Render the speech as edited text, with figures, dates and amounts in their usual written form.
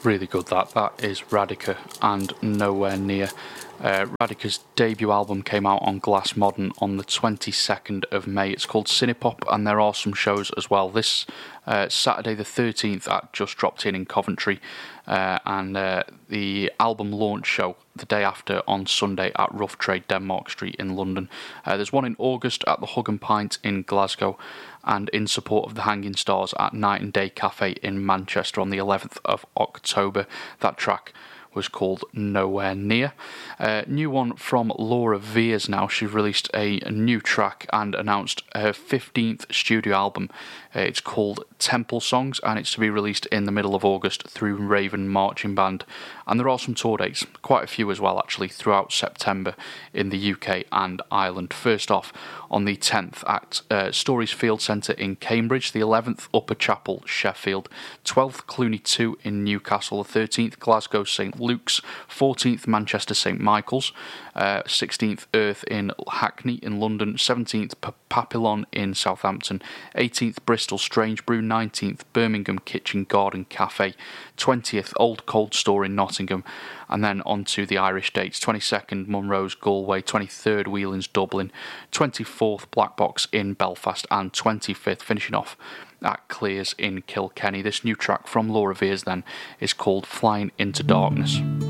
Really good that is Radica and Nowhere Near. Radica's debut album came out on Glass Modern on the 22nd of May. It's called Cinepop, and there are some shows as well. This Saturday the 13th at Just Dropped In Coventry, and the album launch show the day after on Sunday at Rough Trade Denmark Street in London. There's one in August at the Hug and Pint in Glasgow, and in support of the Hanging Stars at Night and Day Cafe in Manchester on the 11th of October. That track was called Nowhere Near. New one from Laura Veers now. She released a new track and announced her 15th studio album. It's called Temple Songs, and it's to be released in the middle of August through Raven Marching Band. And there are some tour dates, quite a few as well actually, throughout September in the UK and Ireland. First off, on the 10th at Stories Field Centre in Cambridge, the 11th Upper Chapel, Sheffield, 12th Cluny 2 in Newcastle, the 13th Glasgow St Luke's, 14th Manchester St Michael's, 16th Earth in Hackney in London, 17th Papillon in Southampton, 18th Bristol Strange Brew, 19th Birmingham Kitchen Garden Cafe, 20th Old Cold Store in Nottingham, and then on to the Irish dates: 22nd Munro's Galway, 23rd Whelan's Dublin, 24th Black Box in Belfast, and 25th finishing off at Clears in Kilkenny. This new track from Laura Veers then is called Flying into Darkness.